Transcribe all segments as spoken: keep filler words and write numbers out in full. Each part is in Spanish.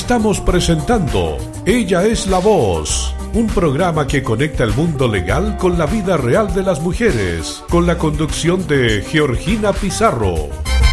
Estamos presentando Ella es la Voz, un programa que conecta el mundo legal con la vida real de las mujeres, con la conducción de Georgina Pizarro.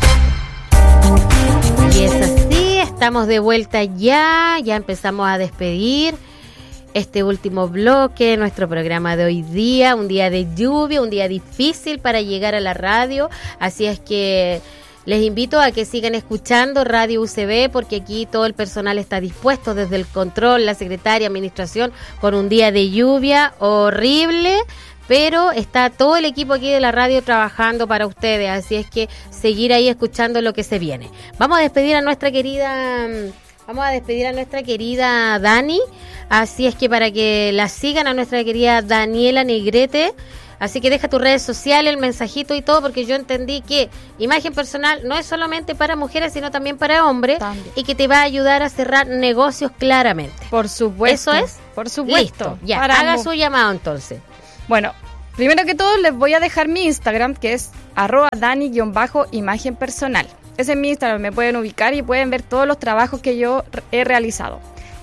Y es así, estamos de vuelta ya, ya empezamos a despedir este último bloque, nuestro programa de hoy día, un día de lluvia, un día difícil para llegar a la radio, así es que les invito a que sigan escuchando Radio U C B, porque aquí todo el personal está dispuesto, desde el control, la secretaria, administración, con un día de lluvia horrible, pero está todo el equipo aquí de la radio trabajando para ustedes, así es que seguir ahí escuchando lo que se viene. Vamos a despedir a nuestra querida, vamos a despedir a nuestra querida Dani, así es que para que la sigan a nuestra querida Daniela Negrete. Así que deja tus redes sociales, el mensajito y todo, porque yo entendí que imagen personal no es solamente para mujeres, sino también para hombres, también, y que te va a ayudar a cerrar negocios claramente. Por supuesto. ¿Eso es? Por supuesto. Listo, ya, para haga mu- su llamado entonces. Bueno, primero que todo les voy a dejar mi Instagram, que es arroba dani-imagen personal. Ese es mi Instagram, me pueden ubicar y pueden ver todos los trabajos que yo he realizado.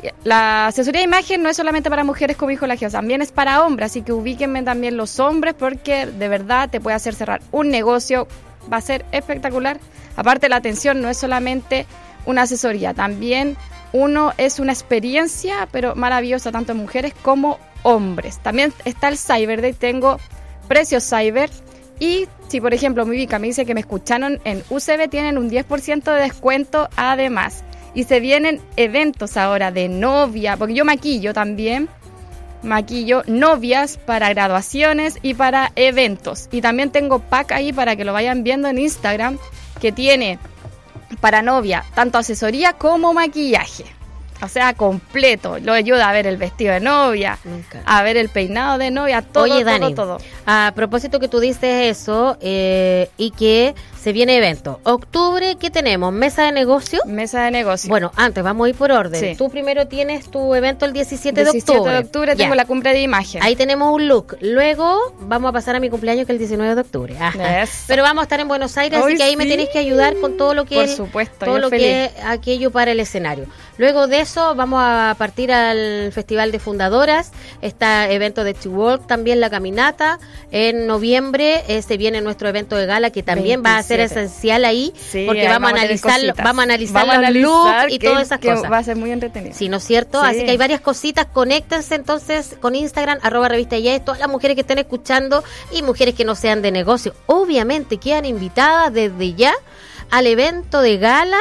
La asesoría de imagen no es solamente para mujeres, como dijo la Geo, también es para hombres, así que ubíquenme también los hombres, porque de verdad te puede hacer cerrar un negocio, va a ser espectacular. Aparte, la atención no es solamente una asesoría, también uno es una experiencia, pero maravillosa, tanto en mujeres como hombres. También está el Cyber Day, tengo precios Cyber, y si por ejemplo mi Vika me dice que me escucharon en U C B, tienen un diez por ciento de descuento además. Y se vienen eventos ahora de novia, porque yo maquillo también, maquillo novias para graduaciones y para eventos. Y también tengo pack ahí para que lo vayan viendo en Instagram, que tiene para novia tanto asesoría como maquillaje. O sea, completo. Lo ayuda a ver el vestido de novia, a ver el peinado de novia, todo, Oye, Dani, todo, todo. A propósito que tú dices eso, eh, y que se viene evento. Octubre, ¿qué tenemos? ¿Mesa de negocio? Mesa de negocio. Bueno, antes, vamos a ir por orden. Sí. Tú primero tienes tu evento el diecisiete, diecisiete de octubre. de octubre tengo ya. la cumbre de imagen. Ahí tenemos un look. Luego vamos a pasar a mi cumpleaños, que es el diecinueve de octubre. Ajá. Pero vamos a estar en Buenos Aires, Hoy así que ahí sí. me tienes que ayudar con todo lo que Por es, supuesto, todo yo lo feliz. que es aquello para el escenario. Luego de eso vamos a partir al Festival de Fundadoras. Está evento de T-Work, también la caminata. En noviembre eh, se viene nuestro evento de gala, que también veintisiete va a ser esencial ahí, sí, porque vamos, vamos a analizar, vamos a analizar vamos los a analizar looks y que, todas esas que cosas. Va a ser muy entretenido. Sí, ¿no es cierto? Sí. Así que hay varias cositas. Conéctense entonces con Instagram, arroba revista Yes, todas las mujeres que estén escuchando y mujeres que no sean de negocio. Obviamente quedan invitadas desde ya al evento de gala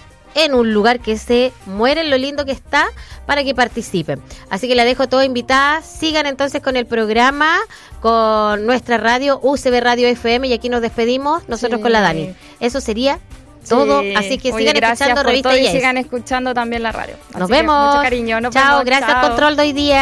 en un lugar que se muere lo lindo que está, para que participen. Así que la dejo toda invitada. Sigan entonces con el programa, con nuestra radio U C B Radio F M, y aquí nos despedimos nosotros sí. con la Dani. Eso sería todo, sí. Así que Oye, sigan escuchando Revista todo Yes. Y sigan escuchando también la radio. Nos así vemos. Mucho cariño. Nos Chao, vemos. gracias Chao. Control de hoy día.